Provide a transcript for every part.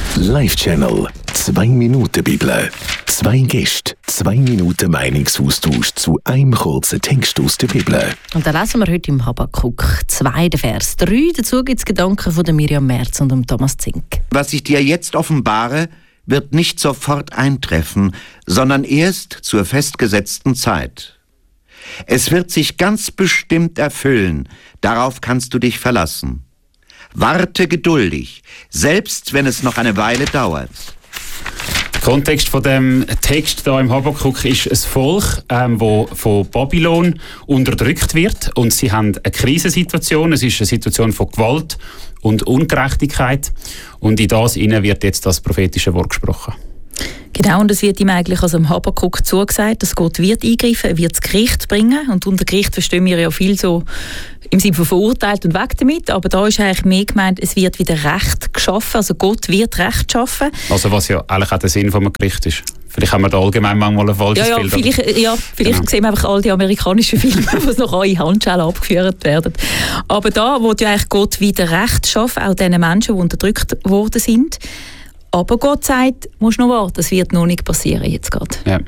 Live-Channel 2 Minuten Bibel. 2 Gäste, 2 Minuten Meinungsaustausch zu einem kurzen Text aus der Bibel. Und da lesen wir heute im Habakkuk 2, Vers 3. Dazu gibt es Gedanken von Miriam Merz und Thomas Zink. Was ich dir jetzt offenbare, wird nicht sofort eintreffen, sondern erst zur festgesetzten Zeit. Es wird sich ganz bestimmt erfüllen, darauf kannst du dich verlassen. Warte geduldig, selbst wenn es noch eine Weile dauert. Der Kontext von dem Text hier im Habakkuk ist ein Volk, das von Babylon unterdrückt wird. Und sie haben eine Krisensituation. Es ist eine Situation von Gewalt und Ungerechtigkeit. Und in das wird jetzt das prophetische Wort gesprochen. Genau, und es wird ihm eigentlich also im Habakkuk zugesagt, dass Gott wird eingreifen, er wird das Gericht bringen. Und unter Gericht verstehen wir ja viel so im Sinne von verurteilt und weg damit. Aber da ist eigentlich mehr gemeint, es wird wieder Recht geschaffen. Also Gott wird Recht schaffen. Also was ja eigentlich auch der Sinn vom Gericht ist. Vielleicht haben wir da allgemein manchmal ein falsches Bild. Vielleicht sehen wir einfach all die amerikanischen Filme, die noch in Handschellen abgeführt werden. Aber da will ja eigentlich Gott wieder Recht schaffen, auch diesen Menschen, die unterdrückt worden sind. Aber Gott sagt, musst noch warten, das wird noch nicht passieren jetzt gerade.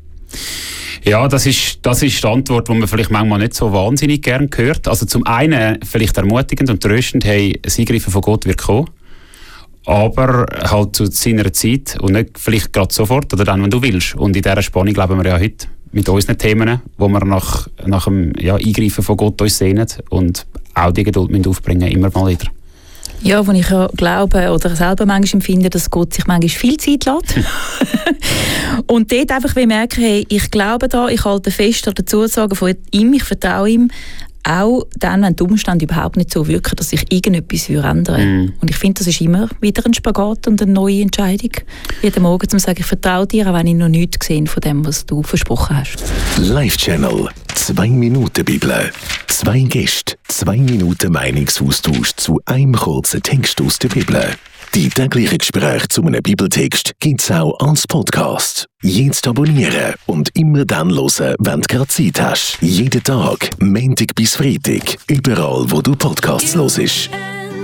Ja, das ist die Antwort, die man vielleicht manchmal nicht so wahnsinnig gern hört. Also zum einen vielleicht ermutigend und tröstend, hey, das Eingreifen von Gott wird kommen. Aber halt zu seiner Zeit und nicht vielleicht gerade sofort oder dann, wenn du willst. Und in dieser Spannung leben wir ja heute mit unseren Themen, wo wir nach dem Eingreifen von Gott uns sehnen und auch die Geduld aufbringen müssen, immer mal wieder. Ja, wo ich ja glaube oder selber manchmal empfinde, dass Gott sich manchmal viel Zeit lässt. Und dort einfach merken, hey, ich glaube da, ich halte fest an der Zusage von ihm, ich vertraue ihm, auch dann, wenn die Umstände überhaupt nicht so wirken, dass sich irgendetwas ändern würde. Und ich finde, das ist immer wieder ein Spagat und eine neue Entscheidung. Jeden Morgen zu sagen, ich vertraue dir, auch wenn ich noch nichts gesehen von dem, was du versprochen hast. Live-Channel 2 Minuten Bibel. 2 Gäste, 2 Minuten Meinungsaustausch zu einem kurzen Text aus der Bibel. Die täglichen Gespräche zu einem Bibeltext gibt es auch als Podcast. Jetzt abonnieren und immer dann hören, wenn du gerade Zeit hast. Jeden Tag, Montag bis Freitag, überall wo du Podcasts hörst.